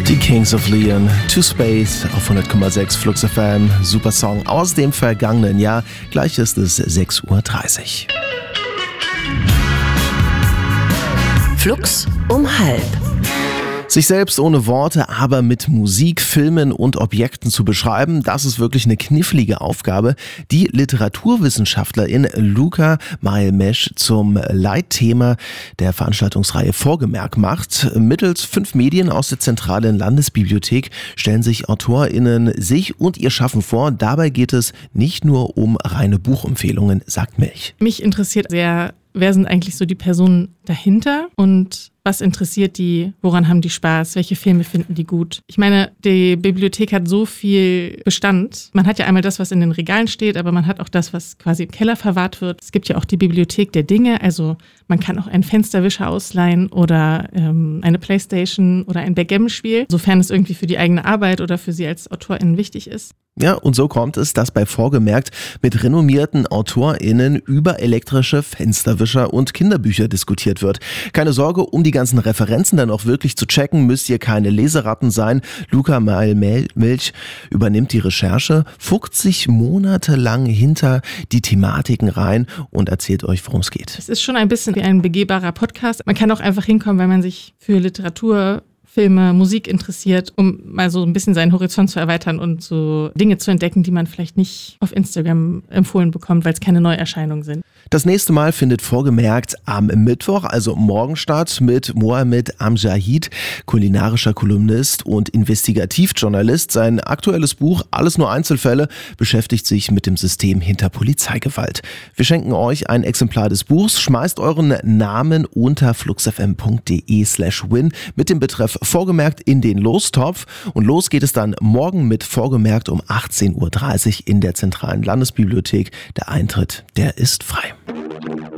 Die Kings of Leon, To Space auf 100,6 Flux FM. Super Song aus dem vergangenen Jahr. Gleich ist es 6:30 Uhr. Flux um 12:30. Sich selbst ohne Worte, aber mit Musik, Filmen und Objekten zu beschreiben, das ist wirklich eine knifflige Aufgabe, die Literaturwissenschaftlerin Luca Maelmesch zum Leitthema der Veranstaltungsreihe Vorgemerk macht. Mittels 5 Medien aus der zentralen Landesbibliothek stellen sich AutorInnen sich und ihr Schaffen vor. Dabei geht es nicht nur um reine Buchempfehlungen, sagt Milch. Mich interessiert sehr, wer sind eigentlich so die Personen dahinter und was interessiert die, woran haben die Spaß, welche Filme finden die gut. Ich meine, die Bibliothek hat so viel Bestand. Man hat ja einmal das, was in den Regalen steht, aber man hat auch das, was quasi im Keller verwahrt wird. Es gibt ja auch die Bibliothek der Dinge, also man kann auch einen Fensterwischer ausleihen oder eine Playstation oder ein Backgammon-Spiel, sofern es irgendwie für die eigene Arbeit oder für Sie als AutorInnen wichtig ist. Ja, und so kommt es, dass bei Vorgemerkt mit renommierten AutorInnen über elektrische Fensterwischer und Kinderbücher diskutiert wird. Keine Sorge, um die ganzen Referenzen dann auch wirklich zu checken, müsst ihr keine Leseratten sein. Luca Maelmesch übernimmt die Recherche, fuchst sich monatelang hinter die Thematiken rein und erzählt euch, worum es geht. Es ist schon ein bisschen wie ein begehbarer Podcast. Man kann auch einfach hinkommen, weil man sich für Literatur, Filme, Musik interessiert, um mal so ein bisschen seinen Horizont zu erweitern und so Dinge zu entdecken, die man vielleicht nicht auf Instagram empfohlen bekommt, weil es keine Neuerscheinungen sind. Das nächste Mal findet Vorgemerkt am Mittwoch, also morgen statt, mit Mohamed Amjahid, kulinarischer Kolumnist und Investigativjournalist. Sein aktuelles Buch Alles nur Einzelfälle beschäftigt sich mit dem System hinter Polizeigewalt. Wir schenken euch ein Exemplar des Buchs. Schmeißt euren Namen unter fluxfm.de/win mit dem Betreff Vorgemerkt in den Lostopf. Und los geht es dann morgen mit Vorgemerkt um 18:30 Uhr in der zentralen Landesbibliothek. Der Eintritt, der ist frei.